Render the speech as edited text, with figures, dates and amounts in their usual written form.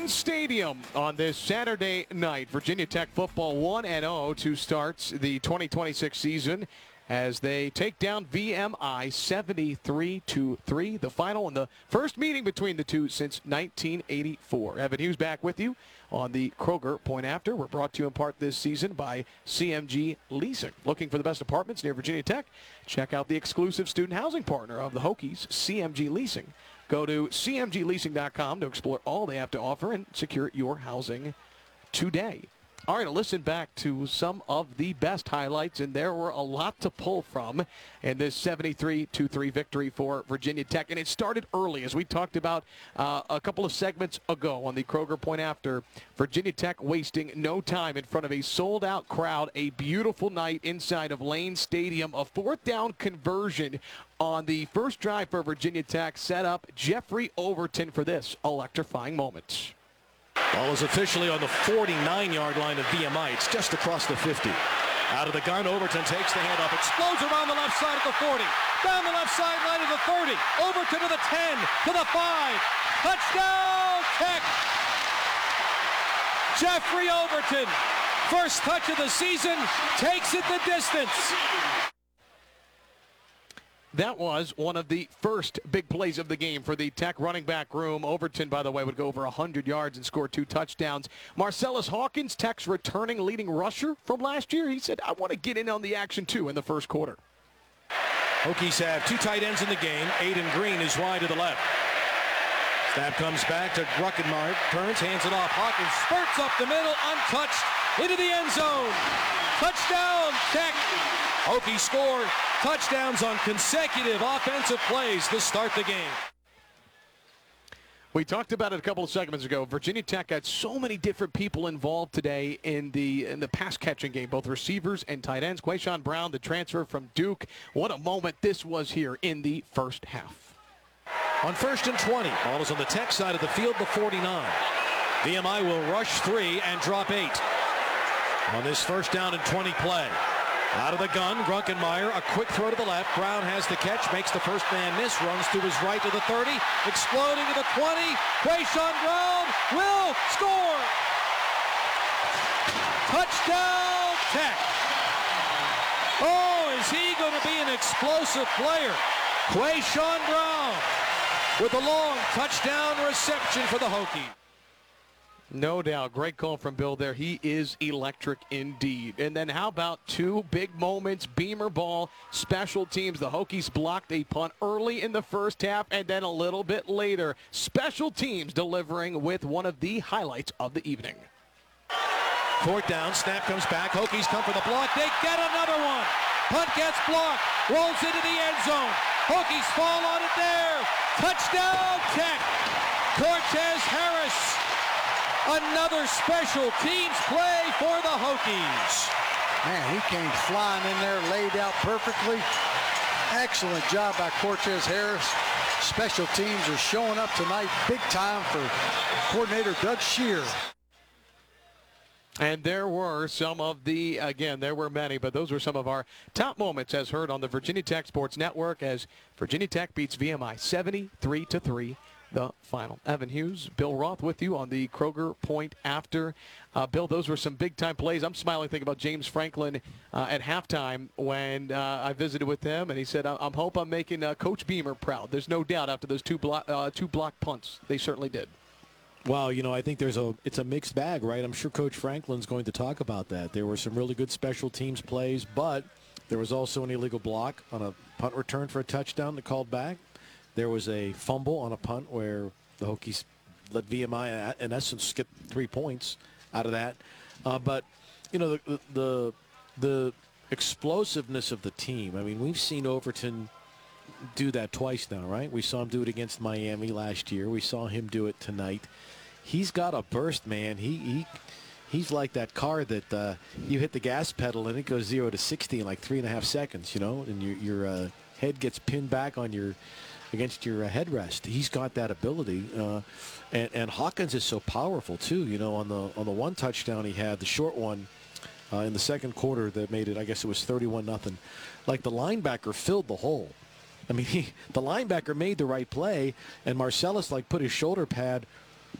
Lane Stadium on this Saturday night. Virginia Tech football 1-0 to start the 2026 season as they take down VMI 73-3. The final and the first meeting between the two since 1984. Evan Hughes back with you on the Kroger Point After. We're brought to you in part this season by CMG Leasing. Looking for the best apartments near Virginia Tech? Check out the exclusive student housing partner of the Hokies, CMG Leasing. Go to cmgleasing.com to explore all they have to offer and secure your housing today. All right, listen back to some of the best highlights, and there were a lot to pull from in this 73-3 victory for Virginia Tech. And it started early, as we talked about a couple of segments ago on the Kroger Point After. Virginia Tech wasting no time in front of a sold-out crowd, a beautiful night inside of Lane Stadium. A fourth down conversion on the first drive for Virginia Tech set up Jeffrey Overton for this electrifying moment. Ball is officially on the 49-yard line of VMI. It's just across the 50. Out of the gun, Overton takes the handoff, explodes around the left side of the 40, down the left sideline of the 30, Overton to the 10, to the 5. Touchdown, Tech! Jeffrey Overton, first touch of the season, takes it the distance. That was one of the first big plays of the game for the Tech running back room. Overton, by the way, would go over 100 yards and score 2 touchdowns. Marcellus Hawkins, Tech's returning leading rusher from last year, he said, I want to get in on the action too in the first quarter. Hokies have 2 tight ends in the game. Aiden Green is wide to the left. Snap comes back to Druckenmiller, turns, hands it off. Hawkins spurts up the middle, untouched, into the end zone. Touchdown, Tech. Hokies score touchdowns on consecutive offensive plays to start the game. We talked about it a couple of segments ago. Virginia Tech had so many different people involved today in the pass catching game, both receivers and tight ends. Quayshawn Brown, the transfer from Duke. What a moment this was here in the first half. On 1st and 20, ball is on the Tech side of the field, the 49. VMI will rush 3 and drop 8 on this first down and 20 play. Out of the gun, Druckenmiller, a quick throw to the left. Brown has the catch, makes the first man miss, runs to his right to the 30, exploding to the 20. Quayshawn Brown will score. Touchdown, Tech. Oh, is he going to be an explosive player? Quayshawn Brown with a long touchdown reception for the Hokies. No doubt. Great call from Bill there. He is electric indeed. And then how about 2 big moments? Beamer ball, special teams. The Hokies blocked a punt early in the first half and then a little bit later. Special teams delivering with one of the highlights of the evening. 4th down, snap comes back. Hokies come for the block. They get another one. Punt gets blocked. Rolls into the end zone. Hokies fall on it there. Touchdown, Tech. Cortez Harris. Another special teams play for the Hokies. Man, he came flying in there, laid out perfectly. Excellent job by Cortez Harris. Special teams are showing up tonight big time for coordinator Doug Shear. And there were some of the, again, there were many, but those were some of our top moments as heard on the Virginia Tech Sports Network as Virginia Tech beats VMI 73-3. The final. Evan Hughes, Bill Roth with you on the Kroger Point After. Bill, those were some big-time plays. I'm smiling thinking about James Franklin at halftime when I visited with him, and he said, I hope I'm making Coach Beamer proud. There's no doubt after those two block punts. They certainly did. Well, you know, I think it's a mixed bag, right? I'm sure Coach Franklin's going to talk about that. There were some really good special teams plays, but there was also an illegal block on a punt return for a touchdown that called back. There was a fumble on a punt where the Hokies let VMI, in essence, get 3 points out of that. But, you know, the explosiveness of the team, I mean, we've seen Overton do that twice now, right? We saw him do it against Miami last year. We saw him do it tonight. He's got a burst, man. He's like that car that you hit the gas pedal and it goes 0 to 60 in like 3.5 seconds, you know, and your head gets pinned back on against your headrest. He's got that ability, and Hawkins is so powerful too. You know, on the one touchdown he had, the short one in the second quarter that made it, I guess it was 31-0. Like the linebacker filled the hole. I mean, the linebacker made the right play, and Marcellus like put his shoulder pad